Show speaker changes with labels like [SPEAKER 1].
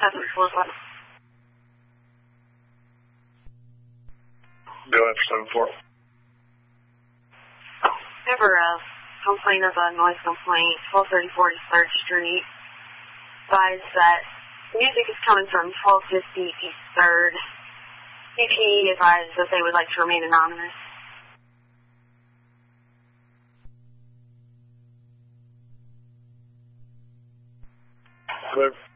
[SPEAKER 1] 741.
[SPEAKER 2] Go ahead for 7-4.
[SPEAKER 1] Ever complaint of a noise complaint, 1234 3rd Street. Advise that music is coming from 1250 East 3rd. CPE advised that they would like to remain anonymous.
[SPEAKER 2] Clear.